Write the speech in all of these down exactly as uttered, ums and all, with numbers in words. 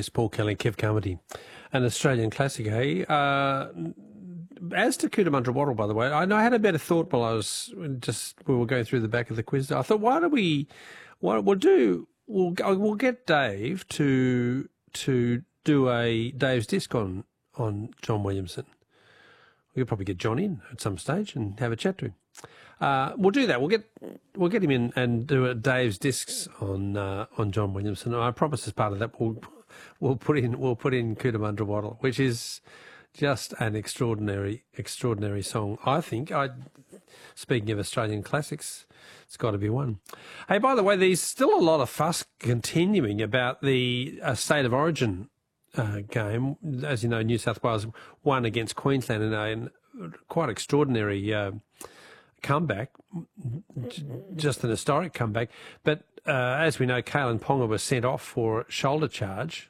Yes, Paul Kelly, Kev Carmody, an Australian classic, eh? Uh, as to Cootamundra Wattle, by the way, I know I had a better thought while I was just we were going through the back of the quiz. I thought, why don't we? What we'll do? We'll we'll get Dave to to do a Dave's disc on on John Williamson. We could probably get John in at some stage and have a chat to him. Uh, we'll do that. We'll get we'll get him in and do a Dave's discs on uh, on John Williamson. I promise, as part of that, we'll we'll put in we'll put in Cootamundra Wattle, which is just an extraordinary extraordinary song. I think. I speaking of Australian classics, it's got to be one. Hey, by the way, there's still a lot of fuss continuing about the uh, State of Origin uh, game. As you know, New South Wales won against Queensland in a quite extraordinary Uh, comeback, just an historic comeback. But uh, as we know, Kalen Ponga was sent off for shoulder charge,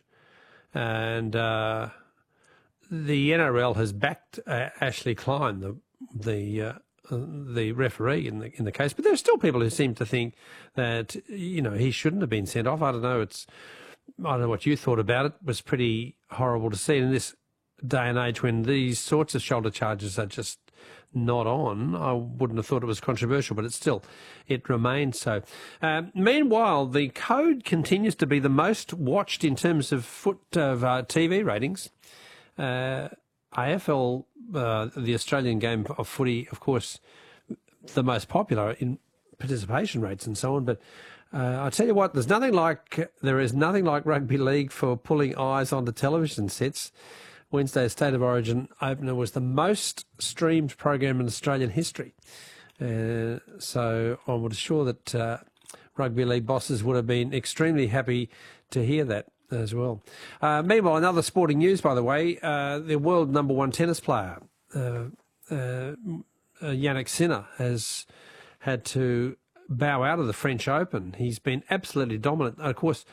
and uh, the N R L has backed uh, Ashley Klein, the the uh, the referee in the in the case. But there are still people who seem to think that you know he shouldn't have been sent off. I don't know. It's I don't know what you thought about it. It was pretty horrible to see in this day and age when these sorts of shoulder charges are just not on. I wouldn't have thought it was controversial, but it's still, it remains so. Uh, meanwhile, the Code continues to be the most watched in terms of foot of uh, T V ratings. Uh, A F L, uh, the Australian game of footy, of course, the most popular in participation rates and so on. But uh, I tell you what, there's nothing like there is nothing like rugby league for pulling eyes onto television sets. Wednesday's State of Origin opener was the most streamed program in Australian history. Uh, so I would assure that uh, rugby league bosses would have been extremely happy to hear that as well. Uh, meanwhile, another sporting news, by the way, uh, the world number one tennis player, uh, uh, Yannick Sinner, has had to bow out of the French Open. He's been absolutely dominant. Of course,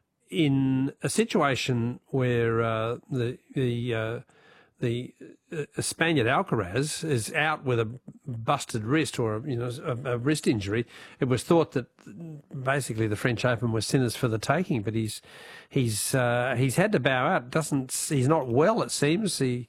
in a situation where uh, the the uh, the uh, Spaniard Alcaraz is out with a busted wrist or you know a, a wrist injury, it was thought that basically the French Open was Sinner's for the taking. But he's he's uh, he's had to bow out. Doesn't he's not well? It seems he.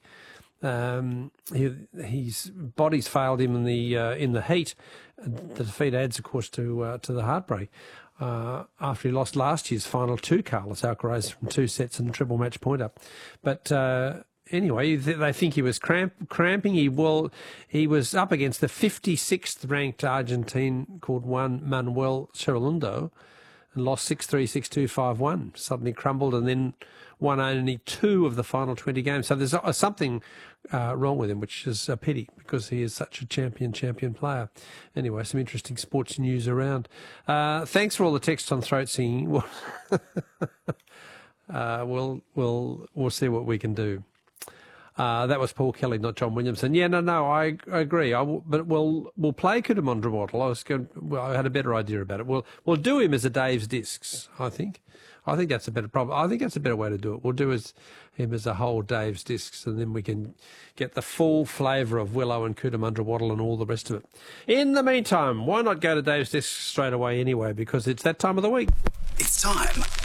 Um, he, his body's failed him in the uh, in the heat. The defeat adds, of course, to uh, to the heartbreak. Uh, after he lost last year's final to Carlos Alcaraz from two sets and a triple match point up. But uh, anyway, they think he was cramp, cramping. He will, he was up against the fifty-sixth ranked Argentine called Juan Manuel Cerrundo and lost six three, six two, five one. Suddenly crumbled and then won only two of the final twenty games. So there's something uh, wrong with him, which is a pity because he is such a champion, champion player. Anyway, some interesting sports news around. Uh, thanks for all the texts on throat singing. uh, we'll, we'll, we'll see what we can do. Uh, that was Paul Kelly, not John Williamson. Yeah, no, no, I, I agree. I will, but we'll we'll play Cootamundra Wattle. I was going. Well, I had a better idea about it. We'll we'll do him as a Dave's discs. I think. I think that's a better problem. I think that's a better way to do it. We'll do as him as a whole Dave's discs, and then we can get the full flavour of Willow and Cootamundra Wattle and all the rest of it. In the meantime, why not go to Dave's discs straight away anyway? Because it's that time of the week. It's time.